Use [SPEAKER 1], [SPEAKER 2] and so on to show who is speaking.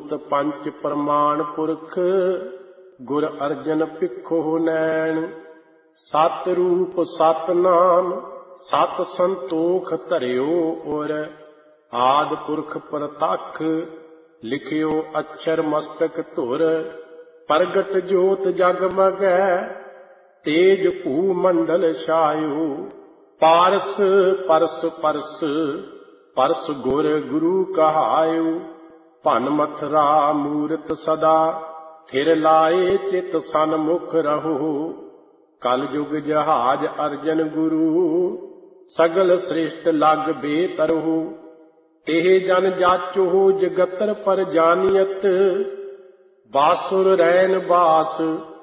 [SPEAKER 1] ਭੂਤ ਪੰਚ ਪ੍ਰਮਾਣ ਪੁਰਖ, ਗੁਰ ਅਰਜਨ ਭਿੱਖੋ ਨੈਣ। ਸਤ ਰੂਪ ਸਤ ਨਾਮ ਸਤ ਸੰਤੋਖ ਧਰਿਓ ਉਰ, ਆਦ ਪੁਰਖ ਪ੍ਰਤੱਖ ਲਿਖਿਓ ਅਛਰ ਮਸਤਕ ਧੁਰ। ਪ੍ਰਗਟ ਜੋਤ ਜਗਮਗੈ ਤੇਜ ਭੂ ਮੰਡਲ ਛਾਇਓ, ਪਾਰਸ ਪਰਸ ਪਰਸ ਪਰਸ ਗੁਰ ਗੁਰੂ ਕਹਾਇਓ। ਭਨ ਮਥਰਾ ਮੂਰਤ ਸਦਾ ਥਿਰ ਲਾਏ, ਚਿਤ ਸਨਮੁਖ ਰਹੋ। ਕਲ ਯੁਗ ਜਹਾਜ ਅਰਜਨ ਗੁਰੂ, ਸਗਲ ਸ੍ਰਿਸ਼ਟ ਲਗ ਬੇਤਰਹੁ। ਇਹ ਜਨ ਜਾਚੋ ਜਗਤਰ ਪਰ ਜਾਨੀਅਤ, ਬਾਸੁਰ ਰੈਨ ਬਾਸ